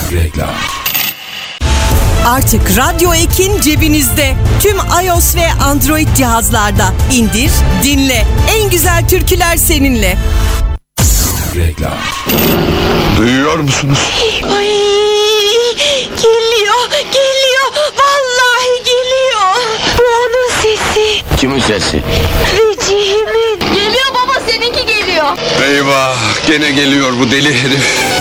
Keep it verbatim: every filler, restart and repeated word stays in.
Reklam. Artık Radyo Ek'in cebinizde. Tüm iOS ve Android cihazlarda. İndir, dinle. En güzel türküler seninle. Reklam. Duyuyor musunuz? Ay, geliyor, geliyor. Vallahi geliyor. Bu onun sesi. Kimin sesi? Vecihimin. Geliyor baba, seninki geliyor. Eyvah, gene geliyor bu deli herif.